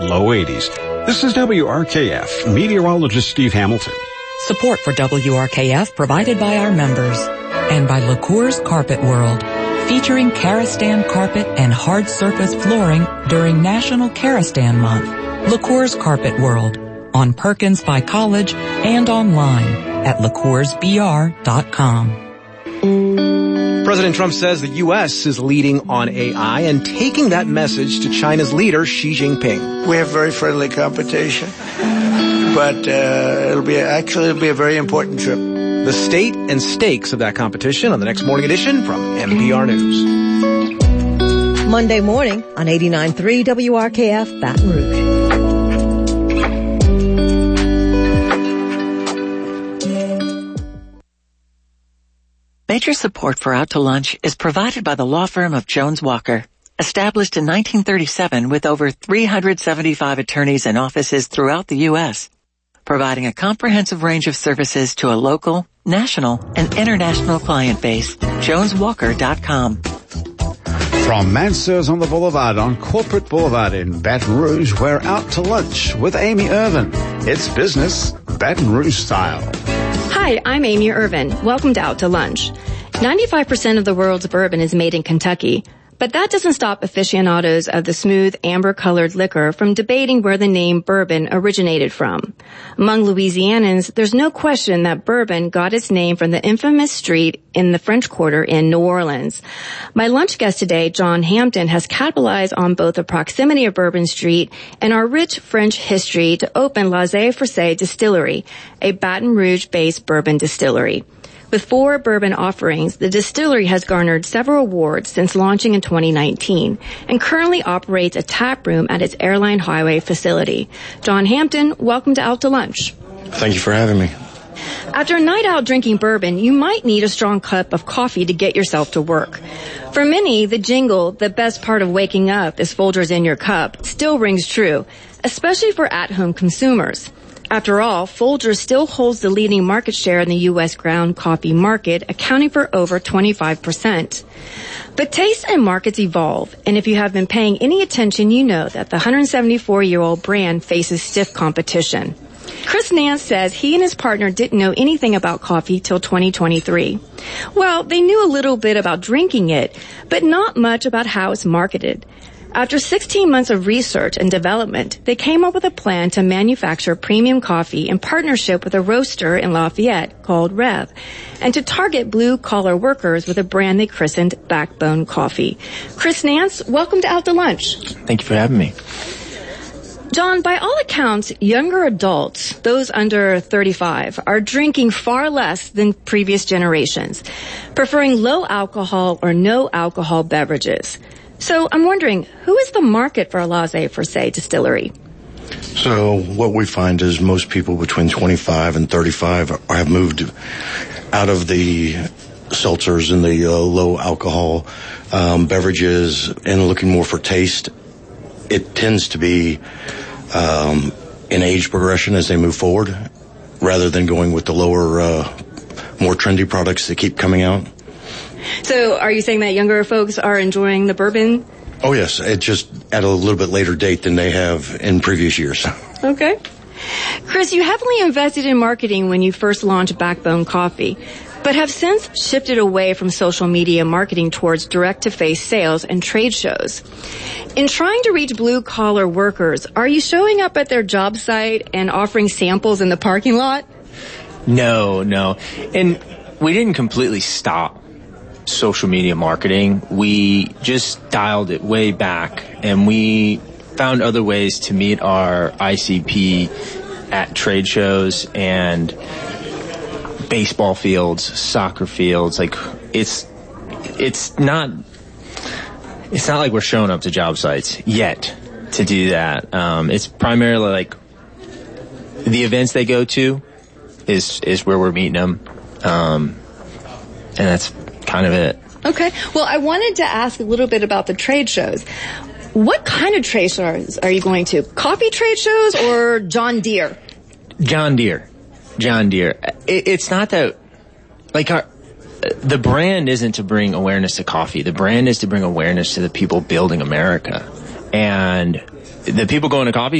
low 80s. This is WRKF, meteorologist Steve Hamilton. Support for WRKF provided by our members and by LaCour's Carpet World, featuring Karastan carpet and hard surface flooring during National Karastan Month. LaCour's Carpet World on Perkins by College and online at LaCoursBR.com. President Trump says the U.S. is leading on AI and taking that message to China's leader, Xi Jinping. We have very friendly competition, but it'll be a very important trip. The state and stakes of that competition on the next morning edition from NPR News. Monday morning on 89.3 WRKF Baton Rouge. Major support for Out to Lunch is provided by the law firm of Jones Walker, established in 1937 with over 375 attorneys and offices throughout the U.S., providing a comprehensive range of services to a local, national, and international client base. JonesWalker.com. From Mansell's on the Boulevard on Corporate Boulevard in Baton Rouge, we're Out to Lunch with Amy Irvin. It's business, Baton Rouge style. Hi, I'm Amy Irvin. Welcome to Out to Lunch. 95% of the world's bourbon is made in Kentucky, but that doesn't stop aficionados of the smooth, amber-colored liquor from debating where the name bourbon originated from. Among Louisianans, there's no question that bourbon got its name from the infamous street in the French Quarter in New Orleans. My lunch guest today, John Hampton, has capitalized on both the proximity of Bourbon Street and our rich French history to open Laissez-Faire Distillery, a Baton Rouge-based bourbon distillery. With 4 bourbon offerings, the distillery has garnered several awards since launching in 2019 and currently operates a tap room at its Airline Highway facility. John Hampton, welcome to Out to Lunch. Thank you for having me. After a night out drinking bourbon, you might need a strong cup of coffee to get yourself to work. For many, the jingle, the best part of waking up is Folgers in your cup, still rings true, especially for at-home consumers. After all, Folgers still holds the leading market share in the U.S. ground coffee market, accounting for over 25%. But tastes and markets evolve, and if you have been paying any attention, you know that the 174-year-old brand faces stiff competition. Chris Nance says he and his partner didn't know anything about coffee till 2023. Well, they knew a little bit about drinking it, but not much about how it's marketed. After 16 months of research and development, they came up with a plan to manufacture premium coffee in partnership with a roaster in Lafayette called Rev, and to target blue-collar workers with a brand they christened Backbone Coffee. Chris Nance, welcome to Out to Lunch. Thank you for having me. John, by all accounts, younger adults, those under 35, are drinking far less than previous generations, preferring low alcohol or no alcohol beverages. So I'm wondering, who is the market for a Laissez-Faire Distillery? So what we find is most people between 25 and 35 have moved out of the seltzers and the low alcohol beverages and looking more for taste. It tends to be an age progression as they move forward rather than going with the lower, more trendy products that keep coming out. So are you saying that younger folks are enjoying the bourbon? Oh, yes. It's just at a little bit later date than they have in previous years. Okay. Chris, you heavily invested in marketing when you first launched Backbone Coffee, but have since shifted away from social media marketing towards direct-to-face sales and trade shows. In trying to reach blue-collar workers, are you showing up at their job site and offering samples in the parking lot? No. And we didn't completely stop social media marketing. We just dialed it way back, and we found other ways to meet our ICP at trade shows and baseball fields, soccer fields. Like it's not like we're showing up to job sites yet to do that. It's primarily like the events they go to is where we're meeting them, and that's kind of it. Okay. Well, I wanted to ask a little bit about the trade shows. What kind of trade shows are you going to? Coffee trade shows or John Deere? John Deere. It's not that, like, the brand isn't to bring awareness to coffee. The brand is to bring awareness to the people building America. And the people going to coffee